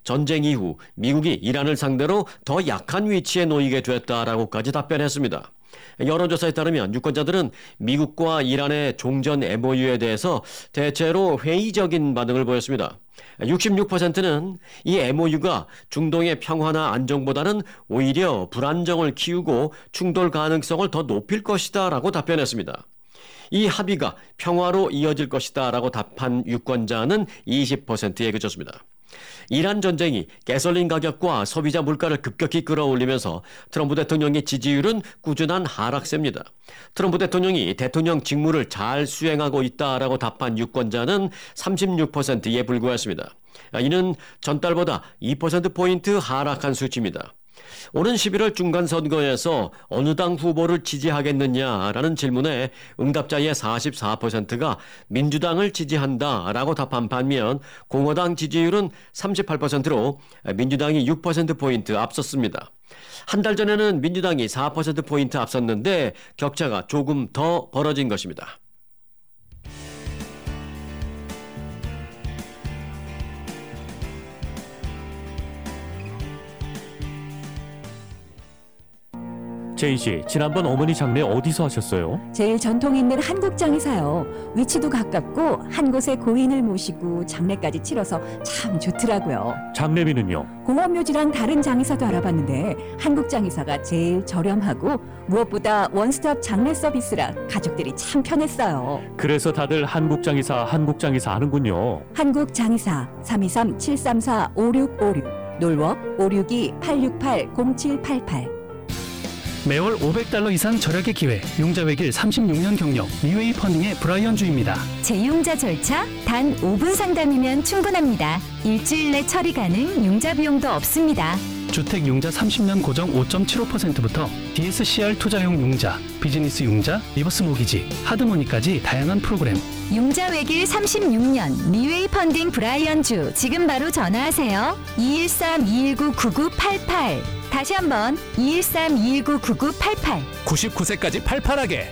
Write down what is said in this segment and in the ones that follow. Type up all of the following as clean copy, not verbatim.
전쟁 이후 미국이 이란을 상대로 더 약한 위치에 놓이게 됐다라고까지 답변했습니다. 여론조사에 따르면 유권자들은 미국과 이란의 종전 MOU에 대해서 대체로 회의적인 반응을 보였습니다. 66%는 이 MOU가 중동의 평화나 안정보다는 오히려 불안정을 키우고 충돌 가능성을 더 높일 것이다 라고 답변했습니다. 이 합의가 평화로 이어질 것이다 라고 답한 유권자는 20%에 그쳤습니다. 이란 전쟁이 가솔린 가격과 소비자 물가를 급격히 끌어올리면서 트럼프 대통령의 지지율은 꾸준한 하락세입니다. 트럼프 대통령이 대통령 직무를 잘 수행하고 있다라고 답한 유권자는 36%에 불과했습니다. 이는 전달보다 2%포인트 하락한 수치입니다. 오는 11월 중간선거에서 어느 당 후보를 지지하겠느냐라는 질문에 응답자의 44%가 민주당을 지지한다라고 답한 반면 공화당 지지율은 38%로 민주당이 6%포인트 앞섰습니다. 한 달 전에는 민주당이 4%포인트 앞섰는데 격차가 조금 더 벌어진 것입니다. 제인 씨, 지난번 어머니 장례 어디서 하셨어요? 제일 전통 있는 한국장에서요. 위치도 가깝고 한 곳에 고인을 모시고 장례까지 치러서 참 좋더라고요. 장례비는요? 공원묘지랑 다른 장의사도 알아봤는데 한국장의사가 제일 저렴하고 무엇보다 원스톱 장례 서비스라 가족들이 참 편했어요. 그래서 다들 한국장의사 하는군요. 한국장의사 323-734-5656 놀워 562-868-0788 매월 $500 이상 절약의 기회, 융자외길 36년 경력, 리웨이 펀딩의 브라이언 주입니다. 재융자 절차 단 5분 상담이면 충분합니다. 일주일 내 처리 가능, 융자 비용도 없습니다. 주택 융자 30년 고정 5.75%부터 DSCR 투자용 융자, 비즈니스 융자, 리버스 모기지, 하드머니까지 다양한 프로그램. 융자 외길 36년 리웨이 펀딩 브라이언 주 지금 바로 전화하세요. 213-219-9988 다시 한번 213-219-9988 99세까지 팔팔하게.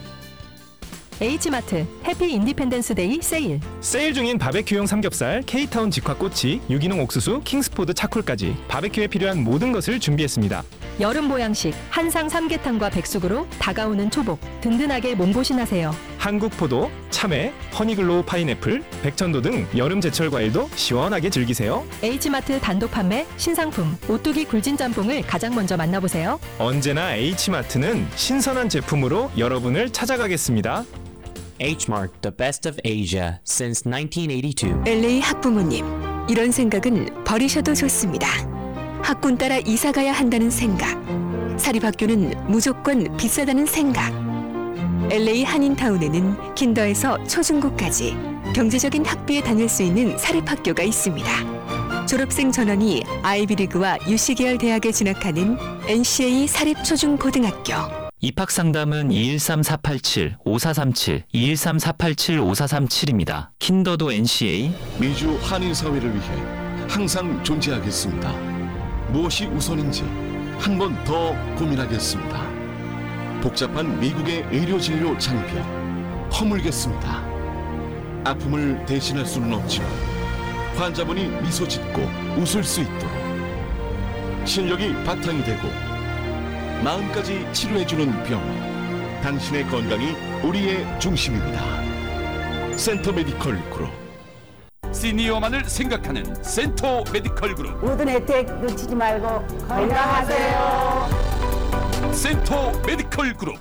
H마트 해피 인디펜던스 데이 세일. 세일 중인 바베큐용 삼겹살, K타운 직화꼬치, 유기농 옥수수, 킹스포드 차콜까지 바베큐에 필요한 모든 것을 준비했습니다. 여름 보양식 한상 삼계탕과 백숙으로 다가오는 초복 든든하게 몸보신하세요. 한국포도, 참외, 허니글로우 파인애플, 백천도 등 여름 제철 과일도 시원하게 즐기세요. H마트 단독 판매 신상품 오뚜기 굴진 짬뽕을 가장 먼저 만나보세요. 언제나 H마트는 신선한 제품으로 여러분을 찾아가겠습니다. H-Mart, the best of Asia since 1982. LA 학부모님, 이런 생각은 버리셔도 좋습니다. 학군 따라 이사 가야 한다는 생각, 사립학교는 무조건 비싸다는 생각. LA 한인타운에는 킨더에서 초중고까지 경제적인 학비에 다닐 수 있는 사립학교가 있습니다. 졸업생 전원이 아이비리그와 UC 계열 대학에 진학하는 NCA 사립초중고등학교. 입학상담은 213-487-5437, 213-487-5437입니다. 킨더도 NCA. 미주 한인사회를 위해 항상 존재하겠습니다. 무엇이 우선인지 한 번 더 고민하겠습니다. 복잡한 미국의 의료진료 장비 허물겠습니다. 아픔을 대신할 수는 없지만 환자분이 미소 짓고 웃을 수 있도록 실력이 바탕이 되고 마음까지 치료해주는 병원, 당신의 건강이 우리의 중심입니다. 센터 메디컬 그룹. 시니어만을 생각하는 센터 메디컬 그룹. 모든 혜택 놓치지 말고 건강하세요. 센터 메디컬 그룹.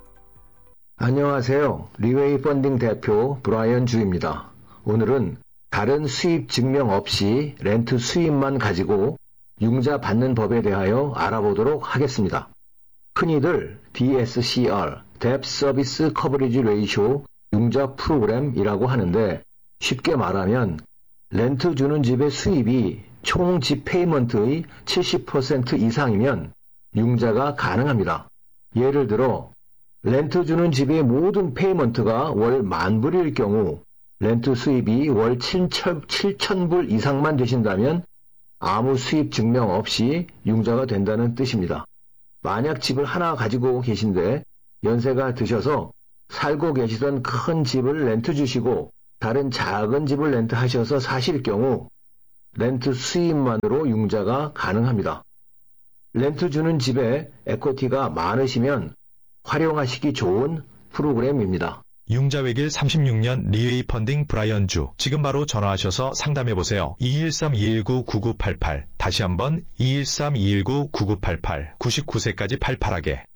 안녕하세요. 리웨이 펀딩 대표 브라이언 주입니다. 오늘은 다른 수입 증명 없이 렌트 수입만 가지고 융자 받는 법에 대하여 알아보도록 하겠습니다. 흔히들 DSCR, Debt Service Coverage Ratio 융자 프로그램이라고 하는데 쉽게 말하면 렌트 주는 집의 수입이 총 집 페이먼트의 70% 이상이면 융자가 가능합니다. 예를 들어 렌트 주는 집의 모든 페이먼트가 월 10,000불일 경우 렌트 수입이 월 7,000불 이상만 되신다면 아무 수입 증명 없이 융자가 된다는 뜻입니다. 만약 집을 하나 가지고 계신데 연세가 드셔서 살고 계시던 큰 집을 렌트 주시고 다른 작은 집을 렌트하셔서 사실 경우 렌트 수입만으로 융자가 가능합니다. 렌트 주는 집에 에쿼티가 많으시면 활용하시기 좋은 프로그램입니다. 융자외길 36년 리웨이 펀딩 브라이언 주. 지금 바로 전화하셔서 상담해보세요. 213-219-9988. 다시 한번 213-219-9988. 99세까지 팔팔하게.